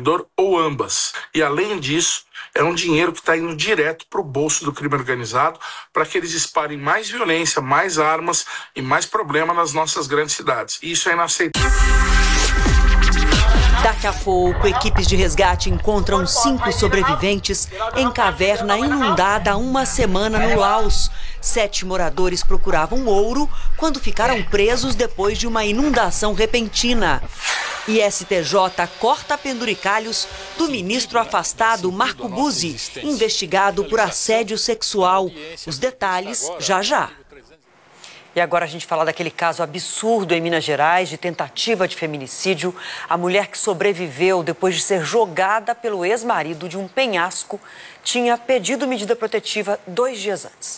consumidor ou ambas. E além disso, é um dinheiro que está indo direto para o bolso do crime organizado para que eles espalhem mais violência, mais armas e mais problema nas nossas grandes cidades. E isso é inaceitável. Daqui a pouco, equipes de resgate encontram 5 sobreviventes em caverna inundada há uma semana no Laos. 7 moradores procuravam ouro quando ficaram presos depois de uma inundação repentina. E STJ corta penduricalhos do ministro afastado Marco Buzzi, investigado por assédio sexual. Os detalhes já já. E agora a gente fala daquele caso absurdo em Minas Gerais de tentativa de feminicídio. A mulher que sobreviveu depois de ser jogada pelo ex-marido de um penhasco tinha pedido medida protetiva 2 dias antes.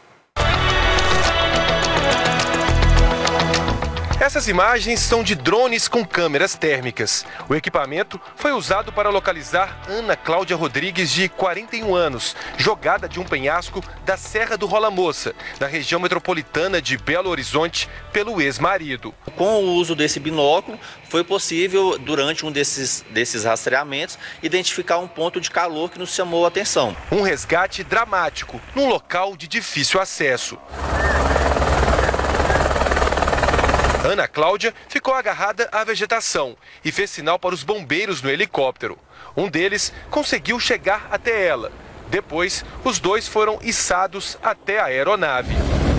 Essas imagens são de drones com câmeras térmicas. O equipamento foi usado para localizar Ana Cláudia Rodrigues, de 41 anos, jogada de um penhasco da Serra do Rola Moça, na região metropolitana de Belo Horizonte, pelo ex-marido. Com o uso desse binóculo, foi possível, durante um desses rastreamentos, identificar um ponto de calor que nos chamou a atenção. Um resgate dramático, num local de difícil acesso. Ana Cláudia ficou agarrada à vegetação e fez sinal para os bombeiros no helicóptero. Um deles conseguiu chegar até ela. Depois, os 2 foram içados até a aeronave.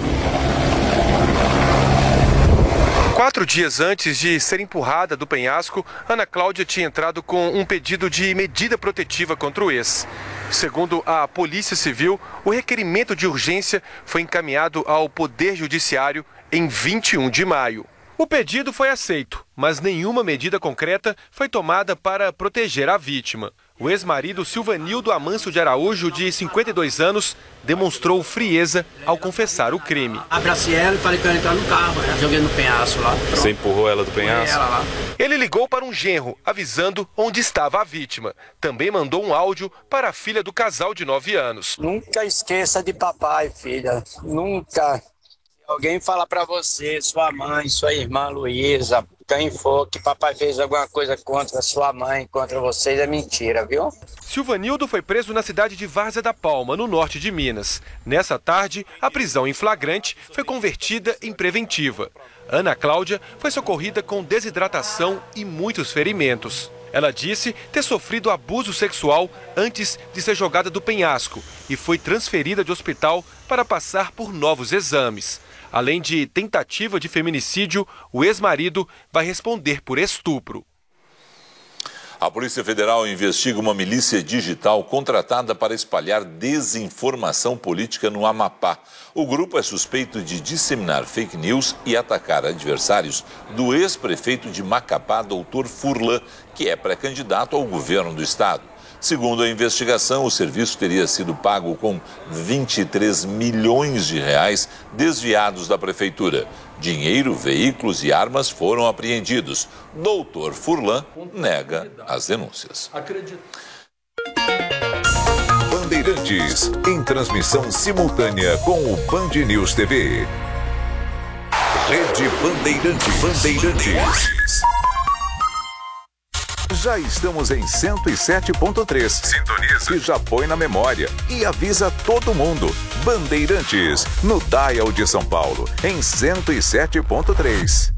4 dias antes de ser empurrada do penhasco, Ana Cláudia tinha entrado com um pedido de medida protetiva contra o ex. Segundo a Polícia Civil, o requerimento de urgência foi encaminhado ao Poder Judiciário em 21 de maio. O pedido foi aceito, mas nenhuma medida concreta foi tomada para proteger a vítima. O ex-marido Silvanildo Amâncio de Araújo, de 52 anos, demonstrou frieza ao confessar o crime. Abracei ela e falei que eu ia entrar no carro, né? Joguei no penhasco lá. Pronto. Você empurrou ela do penhasco? Ela lá. Ele ligou para um genro, avisando onde estava a vítima. Também mandou um áudio para a filha do casal de 9 anos. Nunca esqueça de papai, filha. Nunca. Alguém fala pra você, sua mãe, sua irmã Luísa, quem for, que papai fez alguma coisa contra sua mãe, contra vocês, é mentira, viu? Silvanildo foi preso na cidade de Várzea da Palma, no norte de Minas. Nessa tarde, a prisão em flagrante foi convertida em preventiva. Ana Cláudia foi socorrida com desidratação e muitos ferimentos. Ela disse ter sofrido abuso sexual antes de ser jogada do penhasco e foi transferida de hospital para passar por novos exames. Além de tentativa de feminicídio, o ex-marido vai responder por estupro. A Polícia Federal investiga uma milícia digital contratada para espalhar desinformação política no Amapá. O grupo é suspeito de disseminar fake news e atacar adversários do ex-prefeito de Macapá, Dr. Furlan, que é pré-candidato ao governo do estado. Segundo a investigação, o serviço teria sido pago com 23 milhões de reais desviados da prefeitura. Dinheiro, veículos e armas foram apreendidos. Doutor Furlan nega as denúncias. Bandeirantes, em transmissão simultânea com o Band News TV. Rede Bandeirantes. Já estamos em 107.3. Sintoniza. E já põe na memória. E avisa todo mundo. Bandeirantes, no Dial de São Paulo, em 107.3.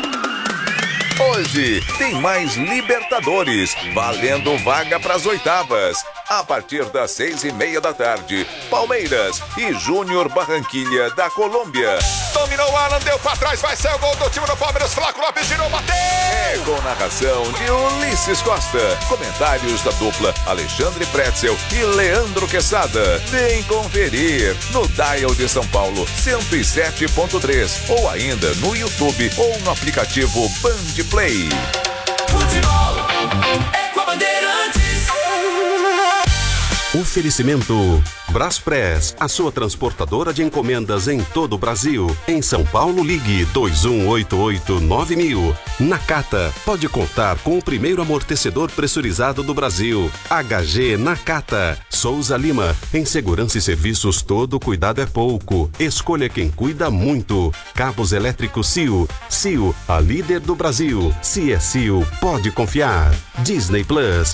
Hoje tem mais Libertadores, valendo vaga para as oitavas. A partir das 6:30 da tarde, Palmeiras e Júnior Barranquilla da Colômbia. Dominou o Alan, deu pra trás, vai ser o gol do time do Palmeiras. Flaco Lopes girou, bateu! É com narração de Ulisses Costa. Comentários da dupla Alexandre Pretzel e Leandro Quesada. Vem conferir no Dial de São Paulo 107.3 ou ainda no YouTube ou no aplicativo Band Play. Futebol é com a Bandeirantes. Oferecimento Braspress, a sua transportadora de encomendas em todo o Brasil. Em São Paulo, ligue 2188-9000. Nakata, pode contar com o primeiro amortecedor pressurizado do Brasil. HG Nakata. Souza Lima, em segurança e serviços todo cuidado é pouco. Escolha quem cuida muito. Cabos elétricos CIO. CIO, a líder do Brasil. Se é CIO, pode confiar. Disney Plus,